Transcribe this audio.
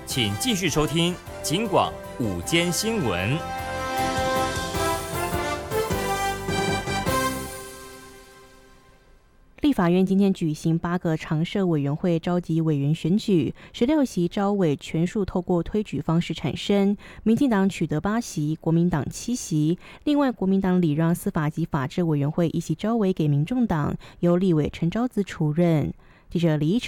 请继续收听警广午间新闻。 立法院今天举行8个常设委员会召集委员选举，16席召委全数透过推举方式产生，民进党取得8席，国民党7席。另外，国民党礼让司法及法制委员会1席召委给民众党，由立委陈昭姿出任。记者李依